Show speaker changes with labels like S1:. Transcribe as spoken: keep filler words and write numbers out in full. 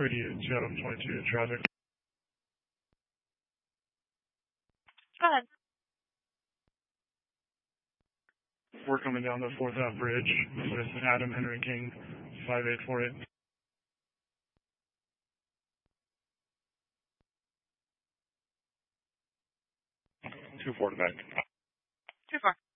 S1: Radio Chatham twenty-two traffic.
S2: Go ahead.
S1: We're coming down the fourth Ave Bridge with Adam Henry King, five eight four eight. Two four to back.
S2: Two four.